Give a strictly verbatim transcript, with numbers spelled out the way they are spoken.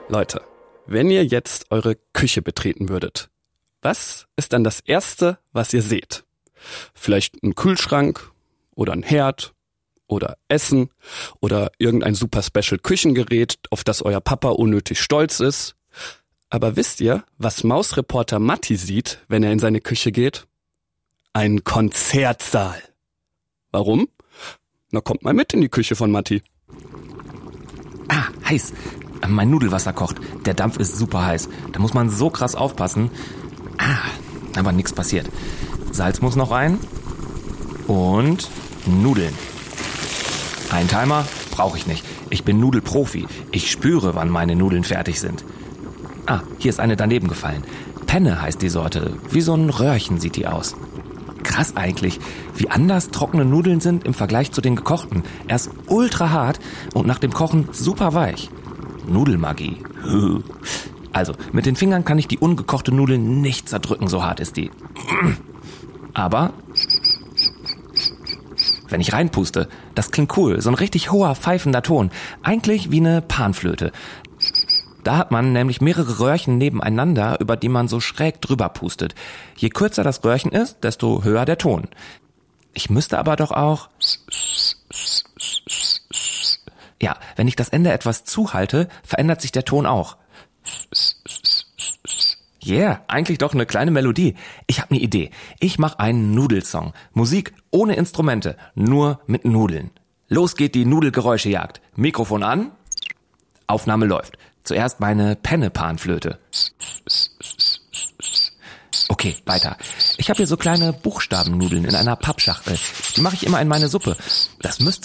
Leute, wenn ihr jetzt eure Küche betreten würdet, was ist dann das Erste, was ihr seht? Vielleicht ein Kühlschrank oder ein Herd oder Essen oder irgendein super Special Küchengerät, auf das euer Papa unnötig stolz ist. Aber wisst ihr, was Mausreporter Matti sieht, wenn er in seine Küche geht? Ein Konzertsaal. Warum? Na, kommt mal mit in die Küche von Matti. Ah, heiß. Mein Nudelwasser kocht. Der Dampf ist super heiß. Da muss man so krass aufpassen. Ah, aber nichts passiert. Salz muss noch rein. Und Nudeln. Ein Timer brauche ich nicht. Ich bin Nudelprofi. Ich spüre, wann meine Nudeln fertig sind. Ah, hier ist eine daneben gefallen. Penne heißt die Sorte. Wie so ein Röhrchen sieht die aus. Krass eigentlich, wie anders trockene Nudeln sind im Vergleich zu den gekochten. Erst ultra hart und nach dem Kochen super weich. Nudelmagie. Also, mit den Fingern kann ich die ungekochte Nudel nicht zerdrücken, so hart ist die. Aber wenn ich reinpuste, das klingt cool, so ein richtig hoher, pfeifender Ton. Eigentlich wie eine Panflöte. Da hat man nämlich mehrere Röhrchen nebeneinander, über die man so schräg drüber pustet. Je kürzer das Röhrchen ist, desto höher der Ton. Ich müsste aber doch auch... Ja, wenn ich das Ende etwas zuhalte, verändert sich der Ton auch. Yeah, eigentlich doch eine kleine Melodie. Ich habe eine Idee. Ich mache einen Nudelsong. Musik ohne Instrumente, nur mit Nudeln. Los geht die Nudelgeräuschejagd. Mikrofon an, Aufnahme läuft. Zuerst meine Penne-Panflöte. Okay, weiter. Ich habe hier so kleine Buchstabennudeln in einer Pappschachtel. Die mache ich immer in meine Suppe. Das müsste